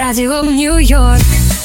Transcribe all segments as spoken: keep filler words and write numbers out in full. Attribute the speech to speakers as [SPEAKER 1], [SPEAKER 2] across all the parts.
[SPEAKER 1] Радио Нью-Йорк.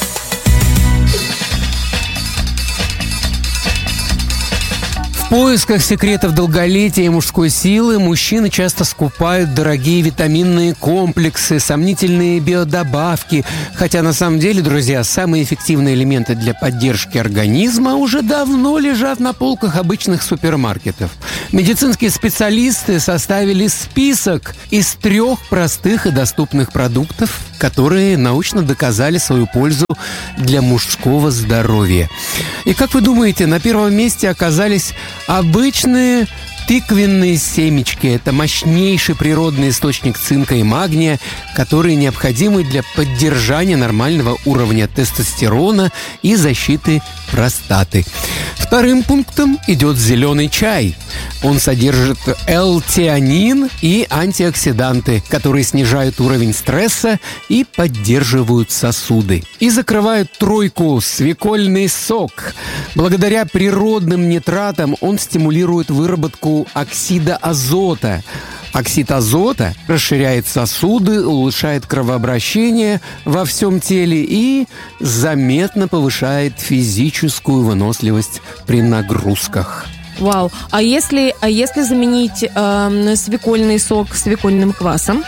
[SPEAKER 2] В поисках секретов долголетия и мужской силы мужчины часто скупают дорогие витаминные комплексы, сомнительные биодобавки. Хотя на самом деле, друзья, самые эффективные элементы для поддержки организма уже давно лежат на полках обычных супермаркетов. Медицинские специалисты составили список из трех простых и доступных продуктов, которые научно доказали свою пользу для мужского здоровья. И как вы думаете, на первом месте оказались обычные тыквенные семечки. Это мощнейший природный источник цинка и магния, которые необходимы для поддержания нормального уровня тестостерона и защиты простаты. Вторым пунктом идет зеленый чай. Он содержит L-теанин и антиоксиданты, которые снижают уровень стресса и поддерживают сосуды. И закрывают тройку свекольный сок. Благодаря природным нитратам он стимулирует выработку оксида азота. Оксид азота расширяет сосуды, улучшает кровообращение во всем теле и заметно повышает физическую выносливость при нагрузках.
[SPEAKER 3] Вау. А если, а если заменить э, свекольный сок свекольным квасом?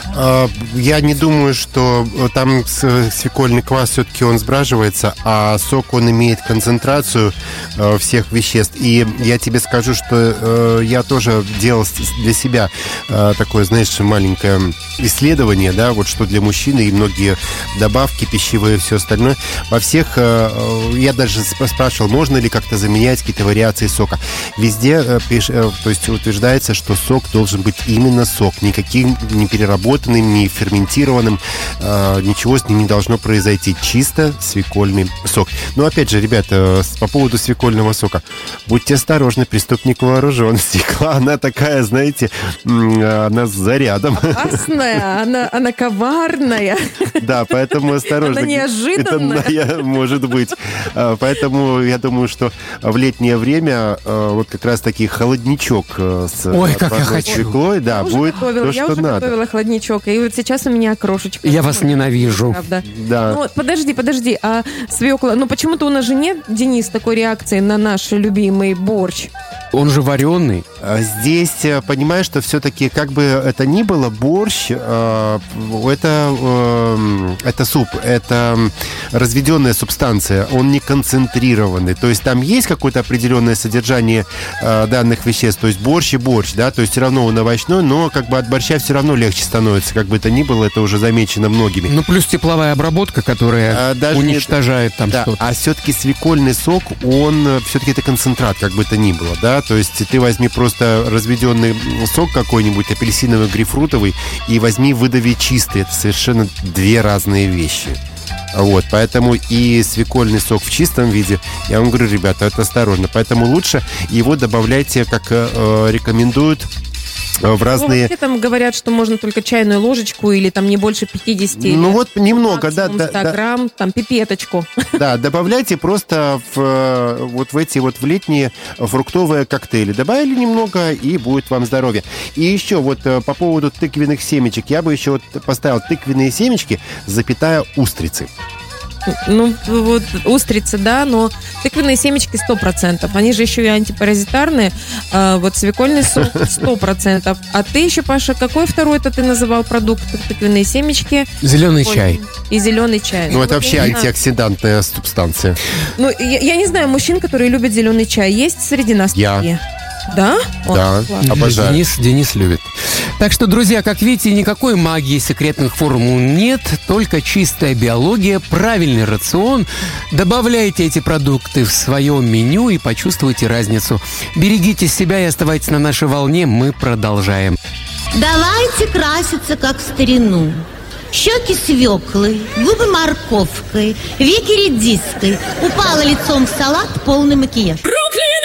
[SPEAKER 4] Я не думаю, что там свекольный квас все-таки он сбраживается, а сок он имеет концентрацию всех веществ. И я тебе скажу, что я тоже делал для себя такое, знаешь, маленькое исследование, да, вот что для мужчины и многие добавки пищевые и все остальное. Во всех, я даже спрашивал, можно ли как-то заменять какие-то вариации сока. Везде, то есть утверждается, что сок должен быть именно сок, никаким не переработанным, не ферментированным, ничего с ним не должно произойти, чисто свекольный сок. Но опять же, ребята, по поводу свекольного сока, будьте осторожны, преступник вооружен, стекла, она такая, знаете, она с зарядом.
[SPEAKER 3] Опасная, она, она коварная.
[SPEAKER 4] Да, поэтому осторожно.
[SPEAKER 3] Она неожиданная.
[SPEAKER 4] Это, может быть. Поэтому я думаю, что в летнее время вот как раз таки холодничок с
[SPEAKER 2] Ой, как я хочу.
[SPEAKER 4] свеклой, да,
[SPEAKER 3] я
[SPEAKER 4] будет
[SPEAKER 3] готовила,
[SPEAKER 4] то,
[SPEAKER 3] я
[SPEAKER 4] что
[SPEAKER 3] уже
[SPEAKER 4] надо.
[SPEAKER 3] готовила холодничок, и вот сейчас у меня окрошечка.
[SPEAKER 2] Я вас ненавижу.
[SPEAKER 3] Правда.
[SPEAKER 4] Да.
[SPEAKER 3] Ну, подожди, подожди, а свекла, ну почему-то у нас же нет, Денис, такой реакции на наш любимый борщ.
[SPEAKER 2] Он же вареный.
[SPEAKER 4] Здесь, понимаешь, что все-таки, как бы это ни было, борщ, это, это суп, это разведенная субстанция, он не концентрированный. То есть там есть какое-то определенное содержание данных веществ. То есть борщ и борщ, да, то есть все равно он овощной, но как бы от борща все равно легче становится. Как бы это ни было, это уже замечено многими.
[SPEAKER 2] Ну, плюс тепловая обработка, которая а, даже уничтожает не... там
[SPEAKER 4] да,
[SPEAKER 2] что-то.
[SPEAKER 4] А все-таки свекольный сок, он все-таки это концентрат, как бы это ни было, да. То есть ты возьми просто разведенный сок какой-нибудь, апельсиновый, грейпфрутовый, и возьми выдави чистый. Это совершенно две разные вещи. Вот, поэтому и свекольный сок в чистом виде, я вам говорю, ребята, это осторожно. Поэтому лучше его добавляйте, как э, рекомендуют, в разные...
[SPEAKER 3] Ну, вообще там говорят, что можно только чайную ложечку или там не больше пятьдесят.
[SPEAKER 4] Ну вот немного, да, да,
[SPEAKER 3] сто грамм,
[SPEAKER 4] да.
[SPEAKER 3] там пипеточку.
[SPEAKER 4] Да, добавляйте просто в, вот в эти вот в летние фруктовые коктейли. Добавили немного, и будет вам здоровье. И еще вот по поводу тыквенных семечек. Я бы еще вот поставил тыквенные семечки, запятая устрицы.
[SPEAKER 3] Ну, вот устрицы, да, но тыквенные семечки сто процентов. Они же еще и антипаразитарные. А вот свекольный сок сто процентов. А ты еще, Паша, какой второй-то ты называл продукт? Тыквенные семечки.
[SPEAKER 2] Зеленый чай.
[SPEAKER 3] И зеленый чай.
[SPEAKER 4] Ну, ну это вообще антиоксидантная субстанция.
[SPEAKER 3] Ну, я, я не знаю, мужчин, которые любят зеленый чай, есть среди нас
[SPEAKER 4] я.
[SPEAKER 3] такие? Да?
[SPEAKER 4] Да,
[SPEAKER 3] О,
[SPEAKER 4] обожаю.
[SPEAKER 2] Денис, Денис любит. Так что, друзья, как видите, никакой магии секретных формул нет, только чистая биология, правильный рацион. Добавляйте эти продукты в свое меню и почувствуйте разницу. Берегите себя и оставайтесь на нашей волне, мы продолжаем.
[SPEAKER 5] Давайте краситься, как в старину. Щеки свеклой, губы морковкой, веки редиской. Упала лицом в салат, полный макияж.